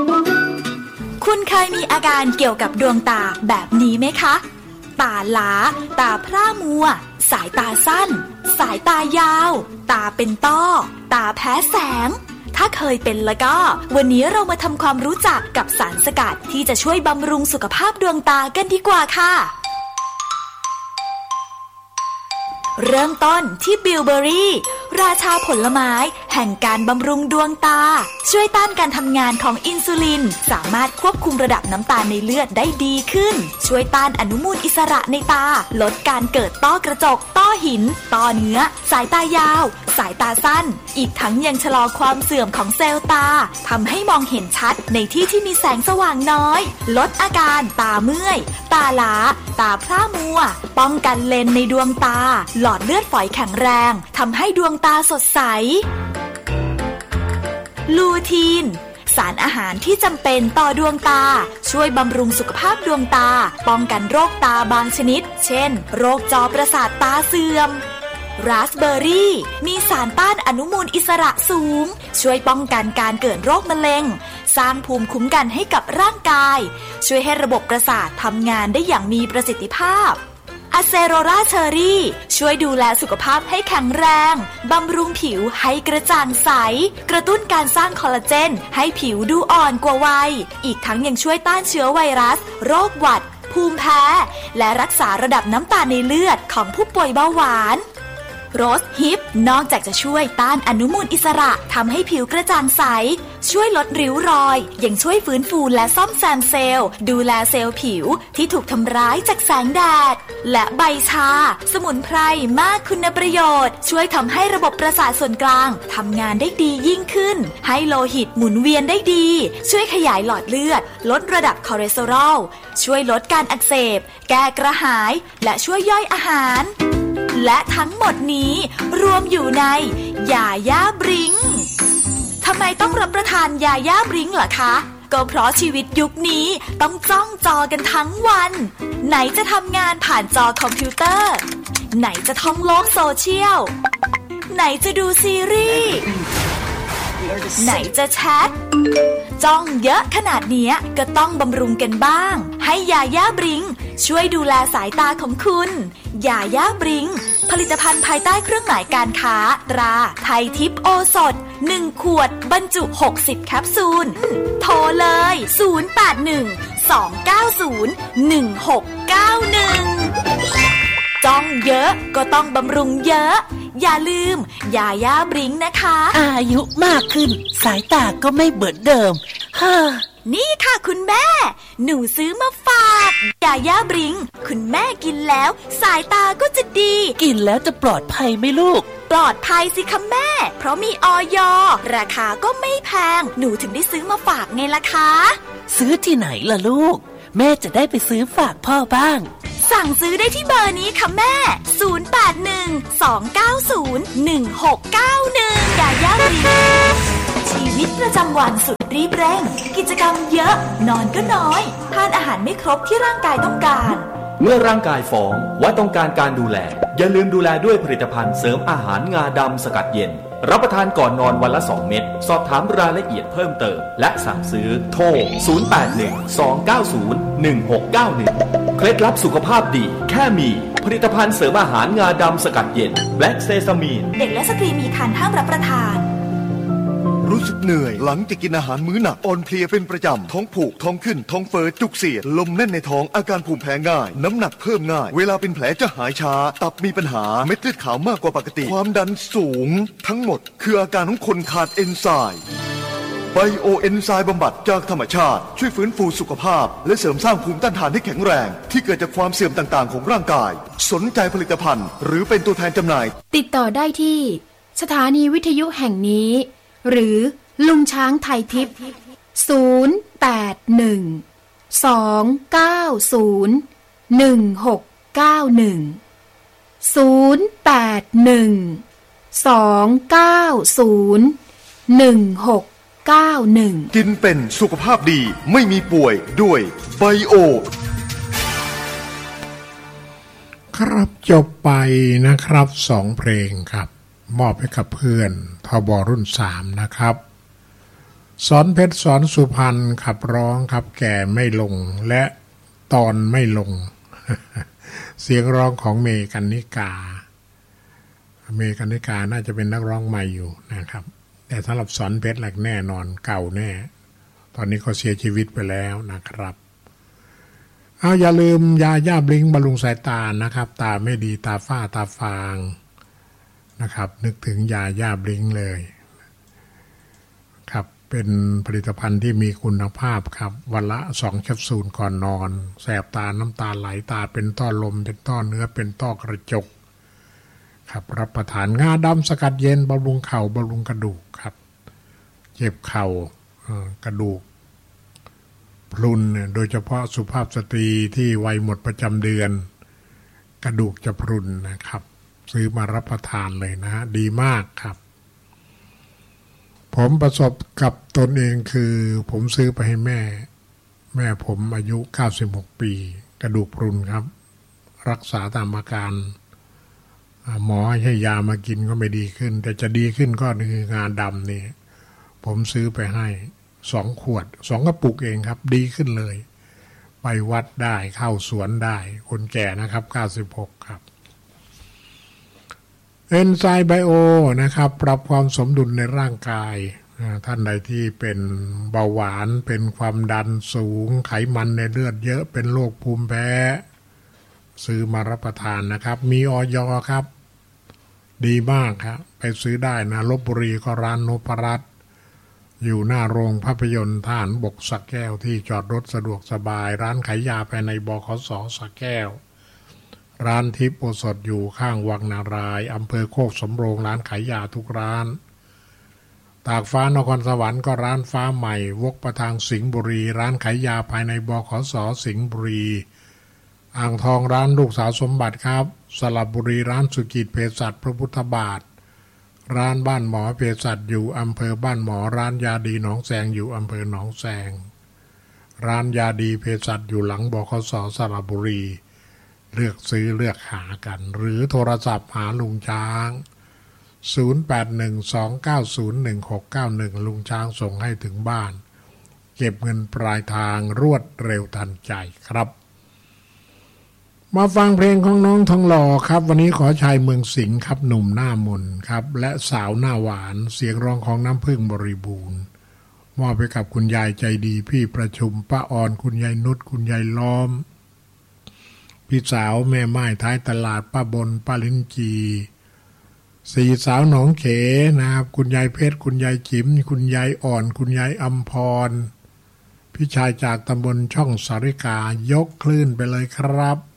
คุณเคยมีอาการเกี่ยวกับดวงตาแบบนี้ไหมคะตาล้าตาพร่ามัวสายตาสั้นสายตายาวตาเป็นต้อตาแพ้แสงถ้าเคยเป็นแล้วก็วันนี้เรามาทำความรู้จักกับสารสกัดที่จะช่วยบำรุงสุขภาพดวงตากันดีกว่าค่ะเริ่มต้นที่บิลเบอรี่ราชาผลไม้แห่งการบำรุงดวงตาช่วยต้านการทำงานของอินซูลินสามารถควบคุมระดับน้ำตาลในเลือดได้ดีขึ้นช่วยต้านอนุมูลอิสระในตาลดการเกิดต้อกระจกต้อหินต้อเนื้อสายตายาวสายตาสั้นอีกทั้งยังชะลอความเสื่อมของเซลล์ตาทำให้มองเห็นชัดในที่ที่มีแสงสว่างน้อยลดอาการตาเมื่อยตาล้าตาพร่ามัวป้องกันเลนในดวงตาหลอดเลือดฝอยแข็งแรงทำให้ดวงตาสดใสลูทีนสารอาหารที่จำเป็นต่อดวงตาช่วยบำรุงสุขภาพดวงตาป้องกันโรคตาบางชนิดเช่นโรคจอประสาทตาเสื่อมราสเบอร์รี่มีสารต้านอนุมูลอิสระสูงช่วยป้องกันการเกิดโรคมะเร็งสร้างภูมิคุ้มกันให้กับร่างกายช่วยให้ระบบประสาททำงานได้อย่างมีประสิทธิภาพอะเซโรราเชอรี่ช่วยดูแลสุขภาพให้แข็งแรงบำรุงผิวให้กระจ่างใสกระตุ้นการสร้างคอลลาเจนให้ผิวดูอ่อนกว่าวัยอีกทั้งยังช่วยต้านเชื้อไวรัสโรคหวัดภูมิแพ้และรักษาระดับน้ำตาลในเลือดของผู้ป่วยเบาหวานโรสฮิปนอกจากจะช่วยต้านอนุมูลอิสระทำให้ผิวกระจ่างใสช่วยลดริ้วรอยยังช่วยฟื้นฟูและซ่อมแซมเซลล์ดูแลเซลล์ผิวที่ถูกทำร้ายจากแสงแดดและใบชาสมุนไพรมากคุณประโยชน์ช่วยทำให้ระบบประสาทส่วนกลางทำงานได้ดียิ่งขึ้นให้โลหิตหมุนเวียนได้ดีช่วยขยายหลอดเลือดลดระดับคอเลสเตอรอลช่วยลดการอักเสบแก้กระหายและช่วยย่อยอาหารและทั้งหมดนี้รวมอยู่ในยาย่าบริงทำไมต้องรับประทานยาย่าบริงล่ะคะก็เพราะชีวิตยุคนี้ต้องจ้องจอกันทั้งวันไหนจะทำงานผ่านจอคอมพิวเตอร์ไหนจะท่องโลกโซเชียลไหนจะดูซีรีส์ไหนจะแชทจ้องเยอะขนาดนี้ก็ต้องบำรุงกันบ้างให้ยาย่าบริงช่วยดูแลสายตาของคุณยาย่าบริงผลิตภัณฑ์ภายใต้เครื่องหมายการค้าตราไทยทิพย์โอสถ1ขวดบรรจุ60แคปซูลโทรเลย0810290191จ้องเยอะก็ต้องบำรุงเยอะอย่าลืมยาย่าบริงนะคะอายุมากขึ้นสายตาก็ไม่เหมือนเดิมนี่ค่ะคุณแม่หนูซื้อมาฝากยาย่าบริงคุณแม่กินแล้วสายตาก็จะดีกินแล้วจะปลอดภัยไหมลูกปลอดภัยสิคะแม่เพราะมีอย.ราคาก็ไม่แพงหนูถึงได้ซื้อมาฝากไงล่ะคะซื้อที่ไหนล่ะลูกแม่จะได้ไปซื้อฝากพ่อบ้างสั่งซื้อได้ที่เบอร์นี้ค่ะแม่0812901691ยาย่าบริงชีวิตประจำวันสุดรีบเร่งกิจกรรมเยอะนอนก็น้อยทานอาหารไม่ครบที่ร่างกายต้องการเมื่อร่างกายฟ้องว่าต้องการการดูแลอย่าลืมดูแลด้วยผลิตภัณฑ์เสริมอาหารงาดำสกัดเย็นรับประทานก่อนนอนวันละ2เม็ดสอบถามรายละเอียดเพิ่มเติมและสั่งซื้อโทร0812901691เคล็ดลับสุขภาพดีแค่มีผลิตภัณฑ์เสริมอาหารงาดำสกัดเย็นแบล็กเซซามีนเด็กและสตรีมีครรภ์ห้ามรับประทานรู้สึกเหนื่อยหลังจากกินอาหารมื้อหนักอ่อนเพลียเป็นประจำท้องผูกท้องขึ้นท้องเฟ้อจุกเสียดลมแน่นในท้องอาการภูมิแพ้ง่ายน้ำหนักเพิ่มง่ายเวลาเป็นแผลจะหายช้าตับมีปัญหาเม็ดเลือดขาวมากกว่าปกติความดันสูงทั้งหมดคืออาการของคนขาดเอนไซม์ไบโอเอนไซม์บำบัดจากธรรมชาติช่วยฟื้นฟูสุขภาพและเสริมสร้างภูมิต้านทานให้แข็งแรงที่เกิดจากความเสื่อมต่างๆของร่างกายสนใจผลิตภัณฑ์หรือเป็นตัวแทนจำหน่ายติดต่อได้ที่สถานีวิทยุแห่งนี้หรือลุงช้างไทยทิพย์ 0812901691กินเป็นสุขภาพดีไม่มีป่วยด้วยไบโอครับจบไปนะครับ2เพลงครับมอบให้กับเพื่อนทบรุ่น3นะครับสอนเพชรสอนสุพรรณขับร้องขับแก่ไม่ลงและตอนไม่ลง เสียงร้องของเมกันนิกาน่าจะเป็นนักร้องใหม่อยู่นะครับแต่สำหรับสอนเพชรหลักแน่นอนเก่าแน่ตอนนี้ก็เสียชีวิตไปแล้วนะครับเอาอย่าลืมยาย่าบลิงบำรุงสายตานะครับตาไม่ดีตาฝ้าตาฟางนะครับนึกถึงยาย่าบลิงเลยครับเป็นผลิตภัณฑ์ที่มีคุณภาพครับวันละ2 แคปซูลก่อนนอนแสบตาน้ำตาไหลตาเป็นต้อลมเป็นต้อเนื้อเป็นต้อกระจกครับรับประทานงาดำสกัดเย็นบำรุงเข่าบำรุงกระดูกครับเจ็บเข่ากระดูกพรุนโดยเฉพาะสุภาพสตรีที่วัยหมดประจำเดือนกระดูกจะพรุนนะครับซื้อมารับประทานเลยนะดีมากครับผมประสบกับตนเองคือผมซื้อไปให้แม่ผมอายุ96ปีกระดูกพรุนครับรักษาตามอาการหมอให้ยามากินก็ไม่ดีขึ้นแต่จะดีขึ้นก็คืองาดำนี่ผมซื้อไปให้2 ขวด2 กระปุกเองครับดีขึ้นเลยไปวัดได้เข้าสวนได้คนแก่นะครับ96ครับเอนไซม์ไบโอนะครับปรับความสมดุลในร่างกายท่านใดที่เป็นเบาหวานเป็นความดันสูงไขมันในเลือดเยอะเป็นโรคภูมิแพ้ซื้อมารับประทานนะครับมีอย.ครับดีมากครับไปซื้อได้นะลพบุรีก็ร้านนพรัตน์อยู่หน้าโรงภาพยนตร์ทหารบกสระแก้วที่จอดรถสะดวกสบายร้านขายยาภายในบขส.สระแก้วร้านทิพย์โอสถอยู่ข้างวังนารายณ์อำเภอโคกสำโรงร้านขายยาทุกร้านตากฟ้านครสวรรค์ก็ร้านฟ้าใหม่วกประทางสิงห์บุรีร้านขายยาภายในบขส.สิงห์บุรีอ่างทองร้านลูกสาวสมบัติครับสระบุรีร้านสุกิจเภสัชพระพุทธบาทร้านบ้านหมอเภสัชอยู่อำเภอบ้านหมอร้านยาดีหนองแสงอยู่อำเภอหนองแสงร้านยาดีเภสัชอยู่หลังบขส.สระบุรีเลือกซื้อเลือกหากันหรือโทรศัพท์หาลุงช้าง0812901691ลุงช้างส่งให้ถึงบ้านเก็บเงินปลายทางรวดเร็วทันใจครับมาฟังเพลงของน้องทองหล่อครับวันนี้ขอชายเมืองสิงห์ครับหนุ่มหน้ามนครับและสาวหน้าหวานเสียงร้องของน้ำพึ่งบริบูรณ์มอบไปกับคุณยายใจดีพี่ประชุมป้าออนคุณยายนุชคุณยายล้อมพี่สาวแม่ไม้ท้ายตลาดป้าบนป้าลิ้นจีสี่สาวหนองเขนะครับคุณยายเพชรคุณยายจิ๋มคุณยายอ่อนคุณยายอำพรพี่ชายจากตำบลช่องสาริกายกคลื่นไปเลยครับ